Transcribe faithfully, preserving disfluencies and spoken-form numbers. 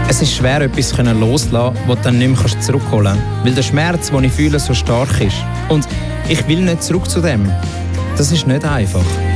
Es ist schwer, etwas loszulassen, das du dann nicht mehr zurückholen kannst. Weil der Schmerz, den ich fühle, so stark ist. Und ich will nicht zurück zu dem. Das ist nicht einfach.